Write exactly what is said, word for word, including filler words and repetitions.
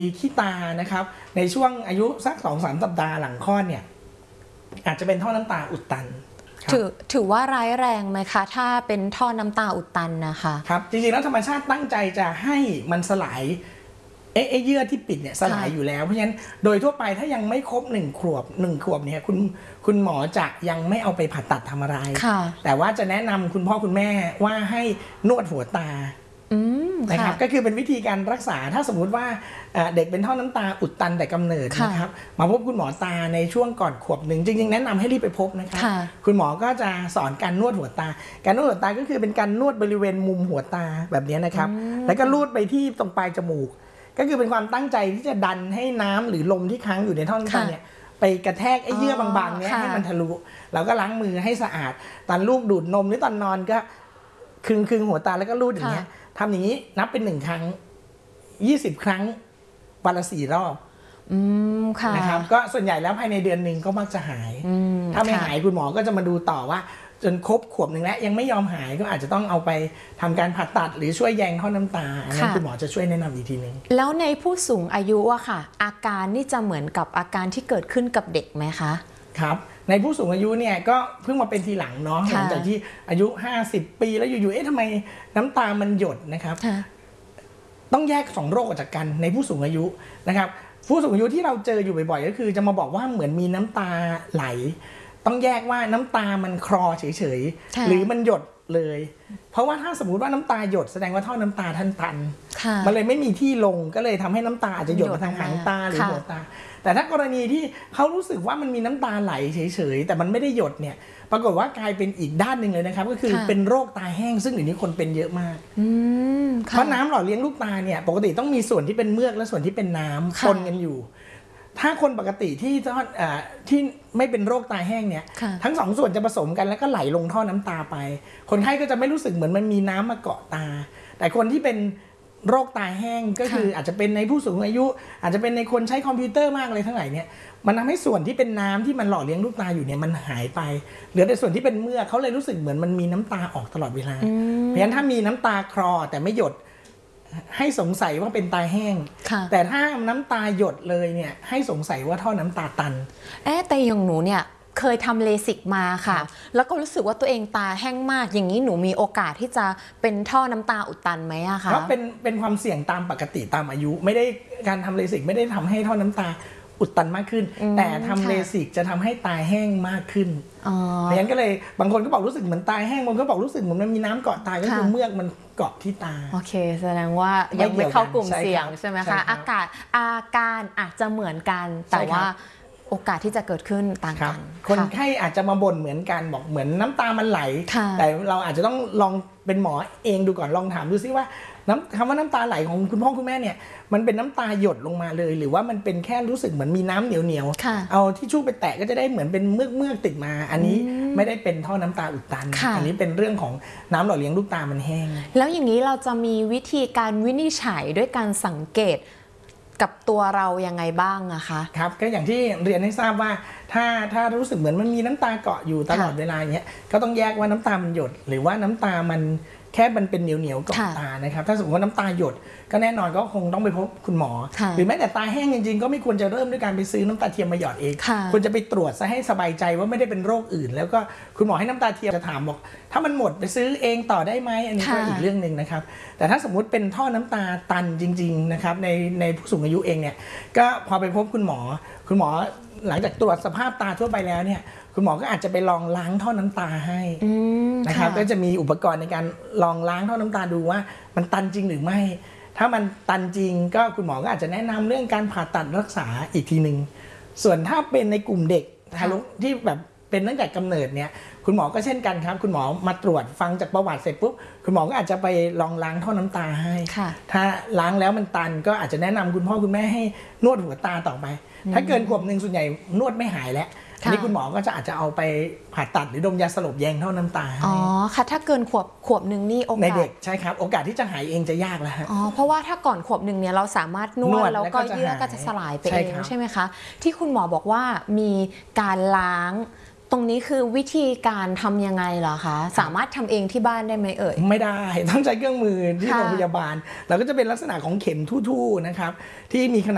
ขี้ตานะครับในช่วงอายุสักสองสามสัปดาห์หลังคลอดเนี่ยอาจจะเป็นท่อน้ำตาอุดตันถือถือว่าร้ายแรงไหมคะถ้าเป็นท่อน้ำตาอุดตันนะคะครับจริงๆแล้วธรรมชาติตั้งใจจะให้มันสลายเอ๊ะเยื่อที่ปิดเนี่ยสลายอยู่แล้วเพราะฉะนั้นโดยทั่วไปถ้ายังไม่ครบหนึ่งขวบหนึ่งขวบเนี่ยคุณคุณหมอจะยังไม่เอาไปผ่าตัดทำอะไรแต่ว่าจะแนะนำคุณพ่อคุณแม่ว่าให้นวดหัวตานะครับก็คือเป็นวิธีการรักษาถ้าสมมุติว่าเด็กเป็นท่อน้ำตาอุดตันแต่กำเนิดนะครับมาพบคุณหมอตาในช่วงก่อนขวบหนึ่งจริงๆแนะนำให้รีบไปพบนะครับคุณหมอก็จะสอนการนวดหัวตาการนวดหัวตาก็คือเป็นการนวดบริเวณมุมหัวตาแบบนี้นะครับแล้วก็ลูดไปที่ตรงปลายจมูกก็คือเป็นความตั้งใจที่จะดันให้น้ำหรือลมที่ค้างอยู่ในท่อน้ำตาเนี่ยไปกระแทกไอ้เยื่อบางๆเนี้ยให้มันทะลุแล้วก็ล้างมือให้สะอาดตอนลูกดูดนมหรือตอนนอนก็คึงคึงหัวตาแล้วก็ลูดอย่างเงี้ยทำอย่างนี้นับเป็นหนึ่งครั้งยี่สิบครั้งวันละสี่รอบนะครับก็ส่วนใหญ่แล้วภายในเดือนหนึ่งก็มักจะหายถ้าไม่หายคุณหมอก็จะมาดูต่อว่าจนครบขวบหนึ่งแล้วยังไม่ยอมหายก็อาจจะต้องเอาไปทำการผ่าตัดหรือช่วยแยงท่อน้ำตาอันนั้นคุณหมอจะช่วยแนะนำอีกทีนึงแล้วในผู้สูงอายุอะค่ะอาการนี่จะเหมือนกับอาการที่เกิดขึ้นกับเด็กไหมคะครับในผู้สูงอายุเนี่ยก็เพิ่งมาเป็นทีหลังเนาะหลังจากที่อายุห้าสิบปีแล้วอยู่ๆเอ๊ะทำไมน้ำตามันหยดนะครับต้องแยกสองโรคออกจากกันในผู้สูงอายุนะครับผู้สูงอายุที่เราเจออยู่บ่อยๆก็คือจะมาบอกว่าเหมือนมีน้ำตาไหลต้องแยกว่าน้ำตามันคลอเฉยๆหรือมันหยดเลยเพราะว่าถ้าสมมุติว่าน้ำตาหยดแสดงว่าท่อน้ำตาท่านตันมันเลยไม่มีที่ลงก็เลยทำให้น้ำตาอาจจะหยดมาทางหางตาหรือหัวตาแต่ถ้ากรณีที่เขารู้สึกว่ามันมีน้ำตาไหลเฉยๆแต่มันไม่ได้หยดเนี่ยปรากฏว่ากลายเป็นอีกด้านหนึ่งเลยนะครับก็คือเป็นโรคตาแห้งซึ่งเดี๋ยวนี้คนเป็นเยอะมากเพราะน้ำหล่อเลี้ยงลูกตาเนี่ยปกติต้องมีส่วนที่เป็นเมือกและส่วนที่เป็นน้ำปนกันอยู่ถ้าคนปกติที่ที่ไม่เป็นโรคตาแห้งเนี่ยทั้งสองส่วนจะผสมกันแล้วก็ไหลลงท่อน้ำตาไปคนไข้ก็จะไม่รู้สึกเหมือนมันมีน้ำมาเกาะตาแต่คนที่เป็นโรคตาแห้งก็คืออาจจะเป็นในผู้สูงอายุอาจจะเป็นในคนใช้คอมพิวเตอร์มากเลยทั้งหลายเนี่ยมันทำให้ส่วนที่เป็นน้ำที่มันหล่อเลี้ยงลูกตาอยู่เนี่ยมันหายไปเหลือแต่ส่วนที่เป็นเมือกเขาเลยรู้สึกเหมือนมันมีน้ำตาออกตลอดเวลาเพราะฉะนั้นถ้ามีน้ำตาคลอแต่ไม่หยดให้สงสัยว่าเป็นตาแห้งแต่ถ้าน้ำตาหยดเลยเนี่ยให้สงสัยว่าท่อน้ำตาตันเอ๊ะแต่อย่างหนูเนี่ยเคยทำเลสิกมาค่ะแล้วก็รู้สึกว่าตัวเองตาแห้งมากอย่างนี้หนูมีโอกาสที่จะเป็นท่อน้ำตาอุดตันไหมอะคะก็เป็นเป็นความเสี่ยงตามปกติตามอายุไม่ได้การทำเลสิกไม่ได้ทำให้ท่อน้ำตาอุดตันมากขึ้นแต่ทำเลสิกจะทำให้ตาแห้งมากขึ้นเพราะฉะนั้นก็เลยบางคนก็บอกรู้สึกเหมือนตาแห้งบางคนก็บอกรู้สึกเหมือนมันมีน้ำเกาะตาก็คือเมือกมันเกาะที่ตาโอเคแสดงว่ายังไม่เข้ากลุ่มเสี่ยงใช่ไหมคะอากาศอาการอาจจะเหมือนกันแต่ว่าโอกาสที่จะเกิดขึ้นต่างกันคนไข้อาจจะมาบ่นเหมือนกันบอกเหมือนน้ำตามันไหลแต่เราอาจจะต้องลองเป็นหมอเองดูก่อนลองถามดูซิว่าน้ำคำว่าน้ำตาไหลของคุณพ่อคุณแม่เนี่ยมันเป็นน้ำตาหยดลงมาเลยหรือว่ามันเป็นแค่รู้สึกเหมือนมีน้ำเหนียวเหนียวเอาที่ชู่ไปแตะก็จะได้เหมือนเป็นเมือกเมือกติดมาอันนี้ไม่ได้เป็นท่อน้ำตาอุดตันอันนี้เป็นเรื่องของน้ำหล่อเลี้ยงลูกตามันแห้งแล้วอย่างนี้เราจะมีวิธีการวินิจฉัยด้วยการสังเกตกับตัวเรายังไงบ้างอะคะครับก็อย่างที่เรียนให้ทราบว่าถ้าถ้ารู้สึกเหมือนมันมีน้ำตาเกาะอยู่ตลอดเวลาอย่างเงี้ยก็ต้องแยกว่าน้ำตามันหยดหรือว่าน้ำตามันแค่มันเป็นเหนียวเหนียวเกาะตานะครับถ้าสมมติว่าน้ำตาหยดก็แน่นอนก็คงต้องไปพบคุณหมอหรือแม้แต่ตาแห้งจริงๆก็ไม่ควรจะเริ่มด้วยการไปซื้อน้ำตาเทียมมาหยอดเองควรจะไปตรวจซะให้สบายใจว่าไม่ได้เป็นโรคอื่นแล้วก็คุณหมอให้น้ำตาเทียมจะถามบอกถ้ามันหมดไปซื้อเองต่อได้ไหมอันนี้ก็อีกเรื่องหนึ่งนะครับแต่ถ้าสมมุติเป็นท่อน้ำตาตันจริงๆนะครับในในผู้สูงอายุเองเนี่ยก็พอไปพบคุณหมอคุณหมอหลังจากตรวจสภาพตาทั่วไปแล้วเนี่ยคุณหมอก็อาจจะไปลองล้างท่อน้ำตาให้นะครับก็จะมีอุปกรณ์ในการลองล้างท่อน้ำตาดูว่ามันตันจริงหรือไม่ถ้ามันตันจริงก็คุณหมอก็อาจจะแนะนำเรื่องการผ่าตัดรักษาอีกทีหนึ่งส่วนถ้าเป็นในกลุ่มเด็กทารกที่แบบเป็นตั้งแต่กำเนิดเนี่ยคุณหมอก็เช่นกันครับคุณหมอมาตรวจฟังจากประวัติเสร็จปุ๊บคุณหมอก็อาจจะไปลองล้างท่อน้ำตาให้ถ้าล้างแล้วมันตันก็อาจจะแนะนำคุณพ่อคุณแม่ให้นวดหัวตาต่อไปถ้าเกินขวบหนึ่งส่วนใหญ่นวดไม่หายแล้วอันนี้คุณหมอก็จะอาจจะเอาไปผ่าตัดหรือดมยาสลบแยงท่อน้ำตาอ๋อค่ะถ้าเกินขวบขวบหนึ่งนี่โอกาสในเด็กใช่ครับโอกาสที่จะหายเองจะยากแล้วอ๋อเพราะว่าถ้าก่อนขวบหนึ่งเนี่ยเราสามารถนวดแล้วก็เยื่อก็จะสลายไปเองใช่ไหมคะที่คุณหมอบอกว่ามีการล้างตรงนี้คือวิธีการทำยังไงเหรอคะสามารถทำเองที่บ้านได้ไหมเอ่ยไม่ได้ต้องใช้เครื่องมือที่โรงพยาบาลแล้วก็จะเป็นลักษณะของเข็มทู่ๆนะครับที่มีขนาด